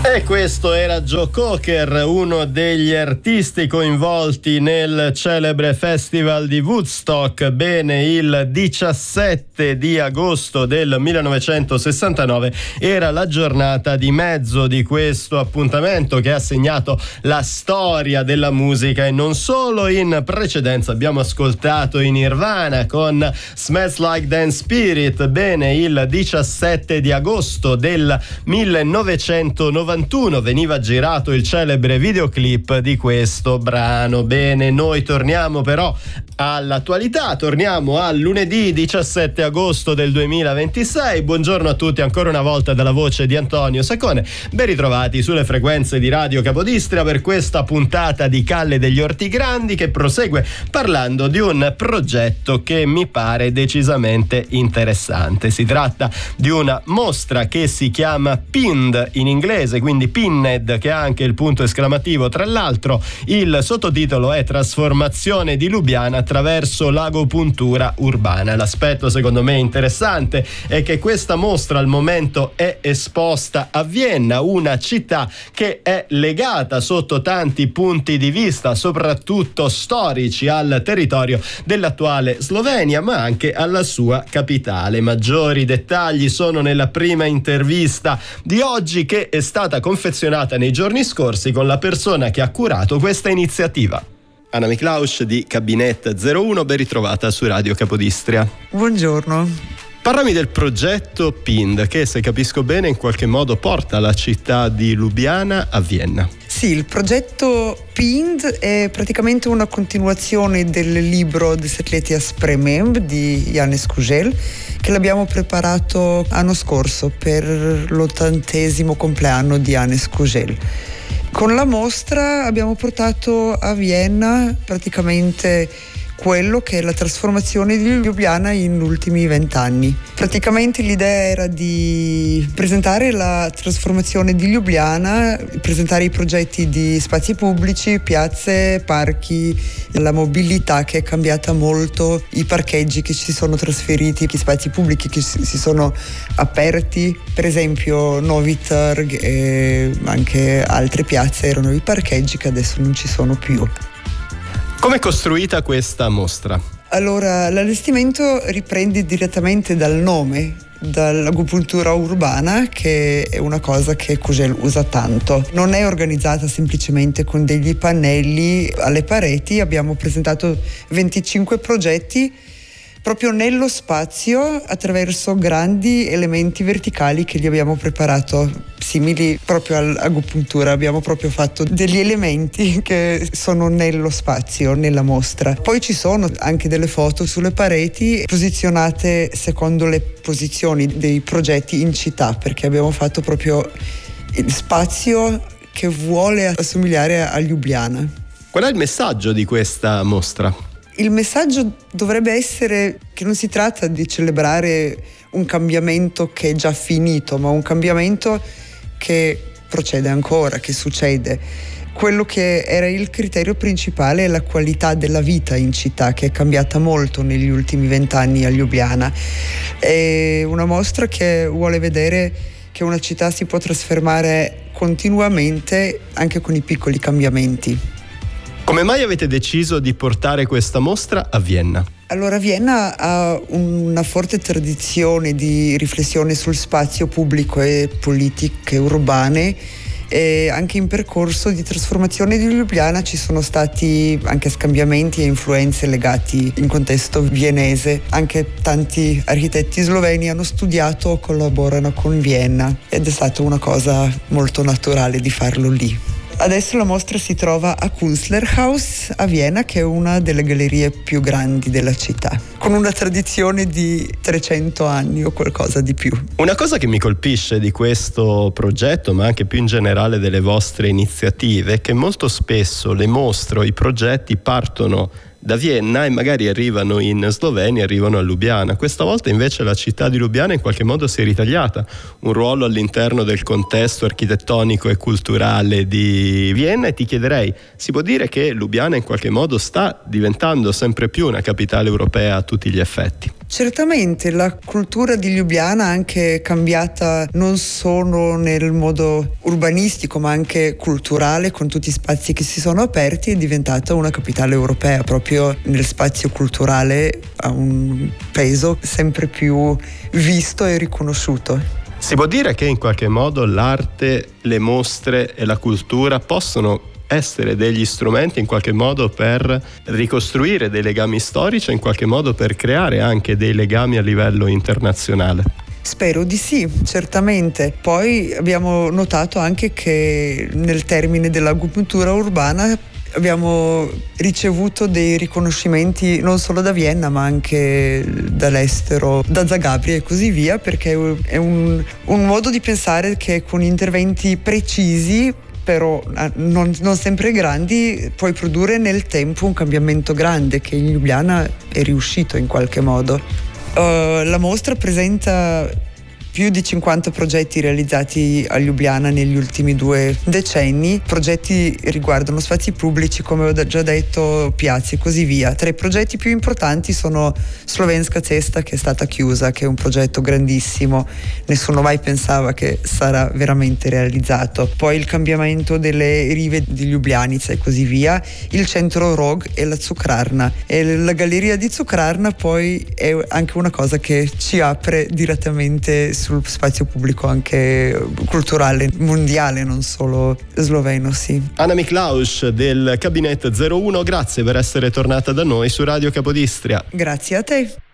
E questo era Joe Cocker, uno degli artisti coinvolti nel celebre festival di Woodstock. Bene, il 17 di agosto del 1969 era la giornata di mezzo di questo appuntamento che ha segnato la storia della musica e non solo. In precedenza abbiamo ascoltato i Nirvana con Smells Like Teen Spirit. Bene, il 17 di agosto del 1991 veniva girato il celebre videoclip di questo brano. Bene, noi torniamo però all'attualità, torniamo al lunedì 17 agosto del 2026. Buongiorno a tutti ancora una volta dalla voce di Antonio Saccone. Ben ritrovati sulle frequenze di Radio Capodistria per questa puntata di Calle degli Orti Grandi, che prosegue parlando di un progetto che mi pare decisamente interessante. Si tratta di una mostra che si chiama PIND in inglese, quindi Pinned, che ha anche il punto esclamativo. Tra l'altro il sottotitolo è Trasformazione di Lubiana attraverso l'agopuntura urbana. L'aspetto secondo me interessante è che questa mostra al momento è esposta a Vienna, una città che è legata sotto tanti punti di vista, soprattutto storici, al territorio dell'attuale Slovenia, ma anche alla sua capitale. Maggiori dettagli sono nella prima intervista di oggi, che è stata confezionata nei giorni scorsi con la persona che ha curato questa iniziativa. Anna Miklausch di Cabinet 01, ben ritrovata su Radio Capodistria. Buongiorno. Parlami del progetto PIND, che, se capisco bene, in qualche modo porta la città di Lubiana a Vienna. Sì, il progetto PIND è praticamente una continuazione del libro Desetletia Sprememb di Janez Kuželj, che l'abbiamo preparato l'anno scorso per l'80° compleanno di Janez Kuželj. Con la mostra abbiamo portato a Vienna praticamente quello che è la trasformazione di Lubiana in ultimi 20 anni. Praticamente l'idea era di presentare la trasformazione di Lubiana, presentare i progetti di spazi pubblici, piazze, parchi, la mobilità che è cambiata molto, i parcheggi che si sono trasferiti, gli spazi pubblici che si sono aperti. Per esempio Novi Trg e anche altre piazze erano i parcheggi che adesso non ci sono più. Come è costruita questa mostra? Allora, l'allestimento riprende direttamente dal nome, dall'agopuntura urbana, che è una cosa che Kuželj usa tanto. Non è organizzata semplicemente con degli pannelli alle pareti. Abbiamo presentato 25 progetti proprio nello spazio attraverso grandi elementi verticali che gli abbiamo preparato, simili proprio all'agopuntura. Abbiamo proprio fatto degli elementi che sono nello spazio, nella mostra. Poi ci sono anche delle foto sulle pareti posizionate secondo le posizioni dei progetti in città, perché abbiamo fatto proprio il spazio che vuole assomigliare a Ljubljana. Qual è il messaggio di questa mostra? Il messaggio dovrebbe essere che non si tratta di celebrare un cambiamento che è già finito, ma un cambiamento che procede ancora, che succede. Quello che era il criterio principale è la qualità della vita in città, che è cambiata molto negli ultimi 20 anni a Ljubljana. È una mostra che vuole vedere che una città si può trasformare continuamente anche con i piccoli cambiamenti. Come mai avete deciso di portare questa mostra a Vienna? Allora, Vienna ha una forte tradizione di riflessione sul spazio pubblico e politiche urbane, e anche in percorso di trasformazione di Ljubljana ci sono stati anche scambiamenti e influenze legati in contesto vienese. Anche tanti architetti sloveni hanno studiato o collaborano con Vienna ed è stata una cosa molto naturale di farlo lì. Adesso la mostra si trova a Künstlerhaus a Vienna, che è una delle gallerie più grandi della città, con una tradizione di 300 anni o qualcosa di più. Una cosa che mi colpisce di questo progetto, ma anche più in generale delle vostre iniziative, è che molto spesso le mostre o i progetti partono da Vienna e magari arrivano in Slovenia, arrivano a Lubiana. Questa volta invece la città di Lubiana in qualche modo si è ritagliata un ruolo all'interno del contesto architettonico e culturale di Vienna, e ti chiederei, si può dire che Lubiana in qualche modo sta diventando sempre più una capitale europea a tutti gli effetti? Certamente, la cultura di Lubiana è anche cambiata non solo nel modo urbanistico ma anche culturale, con tutti gli spazi che si sono aperti, è diventata una capitale europea. Proprio nel spazio culturale ha un peso sempre più visto e riconosciuto. Si può dire che in qualche modo l'arte, le mostre e la cultura possono essere degli strumenti in qualche modo per ricostruire dei legami storici, in qualche modo per creare anche dei legami a livello internazionale? Spero di sì, certamente. Poi abbiamo notato anche che nel termine della cultura urbana abbiamo ricevuto dei riconoscimenti non solo da Vienna ma anche dall'estero, da Zagabria e così via, perché è un modo di pensare che con interventi precisi, però non sempre grandi, puoi produrre nel tempo un cambiamento grande che in Lubiana è riuscito in qualche modo. La mostra presenta più di 50 progetti realizzati a Lubiana negli ultimi 2 decenni. Progetti riguardano spazi pubblici, come ho già detto, piazze e così via. Tra i progetti più importanti sono Slovenska cesta, che è stata chiusa, che è un progetto grandissimo, nessuno mai pensava che sarà veramente realizzato. Poi il cambiamento delle rive di Ljubljanica e così via, il centro Rog e la Cukrarna. E la galleria di Cukrarna poi è anche una cosa che ci apre direttamente sul spazio pubblico anche culturale mondiale, non solo sloveno, sì. Anna Miklausch del Cabinet 01, grazie per essere tornata da noi su Radio Capodistria. Grazie a te.